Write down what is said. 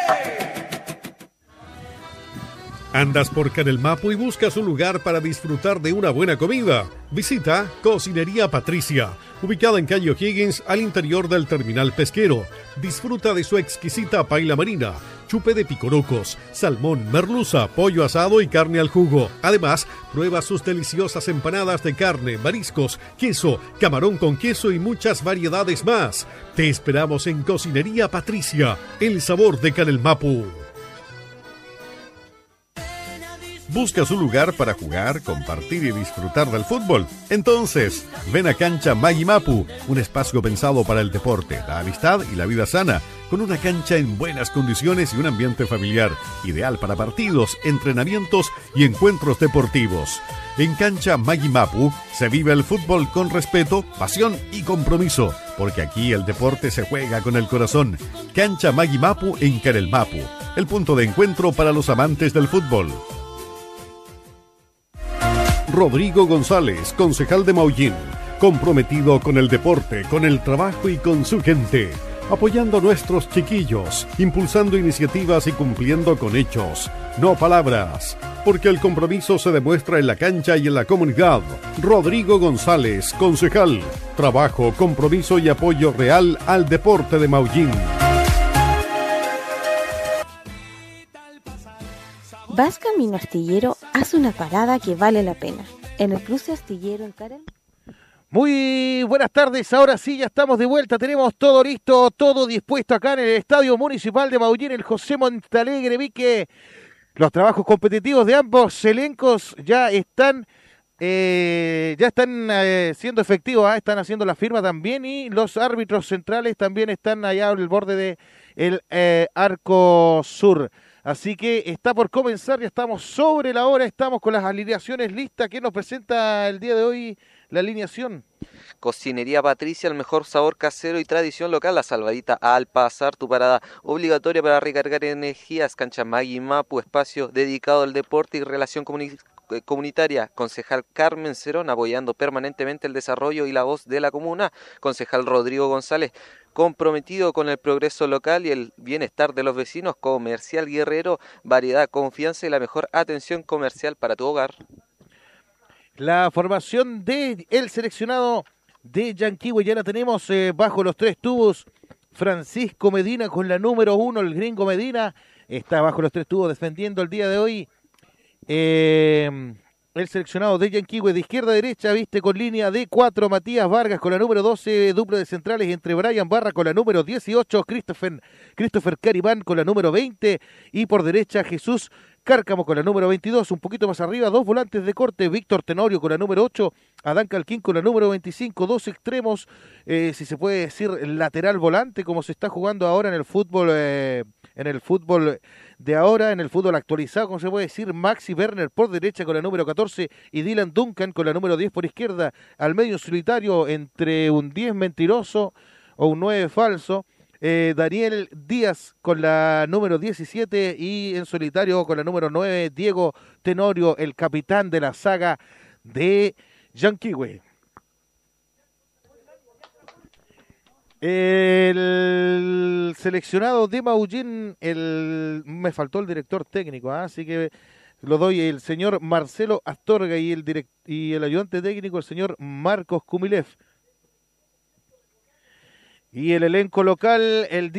¿Andas por Canelmapu y buscas un lugar para disfrutar de una buena comida? Visita Cocinería Patricia, ubicada en calle O'Higgins, al interior del terminal pesquero. Disfruta de su exquisita paella marina, chupe de picorocos, salmón, merluza, pollo asado y carne al jugo. Además, prueba sus deliciosas empanadas de carne, mariscos, queso, camarón con queso y muchas variedades más. Te esperamos en Cocinería Patricia, el sabor de Canelmapu. ¿Buscas un lugar para jugar, compartir y disfrutar del fútbol? Entonces, ven a Cancha Maguimapu, un espacio pensado para el deporte, la amistad y la vida sana, con una cancha en buenas condiciones y un ambiente familiar, ideal para partidos, entrenamientos y encuentros deportivos. En Cancha Maguimapu se vive el fútbol con respeto, pasión y compromiso, porque aquí el deporte se juega con el corazón. Cancha Maguimapu en Canelmapu, el punto de encuentro para los amantes del fútbol. Rodrigo González, concejal de Maullín, comprometido con el deporte, con el trabajo y con su gente, apoyando a nuestros chiquillos, impulsando iniciativas y cumpliendo con hechos, no palabras, porque el compromiso se demuestra en la cancha y en la comunidad. Rodrigo González, concejal, trabajo, compromiso y apoyo real al deporte de Maullín. Vas camino Astillero, haz una parada que vale la pena. En el cruce Astillero en Karen. Muy buenas tardes, ahora sí ya estamos de vuelta, tenemos todo listo, todo dispuesto acá en el Estadio Municipal de Maullín, el José Montalegre. Vi que los trabajos competitivos de ambos elencos ya están siendo efectivos, están haciendo la firma también, y los árbitros centrales también están allá al borde del arco sur. Así que está por comenzar, ya estamos sobre la hora, estamos con las alineaciones listas. ¿Qué nos presenta el día de hoy la alineación? Cocinería Patricia, el mejor sabor casero y tradición local. La salvadita al pasar, tu parada obligatoria para recargar energías. Cancha Maguimapu, espacio dedicado al deporte y relación comunitaria. Concejal Carmen Cerón, apoyando permanentemente el desarrollo y la voz de la comuna. Concejal Rodrigo González, comprometido con el progreso local y el bienestar de los vecinos. Comercial Guerrero, variedad, confianza y la mejor atención comercial para tu hogar. La formación del seleccionado de Yanquihue ya la tenemos bajo los tres tubos. Francisco Medina con la número 1, el gringo Medina, está bajo los tres tubos defendiendo el día de hoy. El seleccionado de Yanquihue de izquierda a derecha viste con línea de 4 Matías Vargas con la número 12, dupla de centrales entre Brian Barra con la número 18, Christopher Caribán con la número 20 y por derecha Jesús Cárcamo con la número 22, un poquito más arriba, dos volantes de corte, Víctor Tenorio con la número 8, Adán Calquín con la número 25, dos extremos, si se puede decir lateral volante, como se está jugando ahora en el fútbol de ahora, en el fútbol actualizado, como se puede decir, Maxi Werner por derecha con la número 14 y Dylan Duncan con la número 10 por izquierda, al medio solitario entre un 10 mentiroso o un 9 falso, Daniel Díaz con la número 17 y en solitario con la número 9, Diego Tenorio, el capitán de la saga de Yanquihue. El seleccionado de Maullín, me faltó el director técnico, así que lo doy, el señor Marcelo Astorga y el ayudante técnico, el señor Marcos Kumilev. Y el elenco local, el